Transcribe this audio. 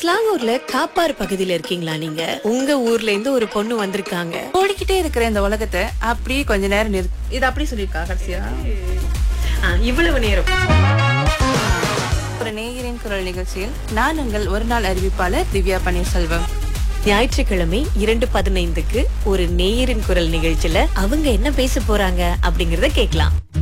ஸ்லாங்கூர்ல காப்பாறு பகுதியில இருக்கீங்களா நீங்க? உங்க ஊர்ல இருந்து ஒரு பொண்ணு வந்திருக்காங்க. ஓடிக்கிட்டே இருக்கிற இந்த உலகத்தை அப்படியே கொஞ்ச நேரம் இது அப்படி சொல்லியிருக்கா கடைசியா. இவ்வளவு நேரம் ஒரு நேயரின் குரல் நிகழ்ச்சியில் நான் உங்கள் ஒரு நாள் அறிவிப்பாளர் திவ்யா பன்னீர்செல்வம். ஞாயிற்றுக்கிழமை 2:15க்கு ஒரு நேயரின் குரல் நிகழ்ச்சியில அவங்க என்ன பேச போறாங்க அப்படிங்கறத கேட்கலாம்.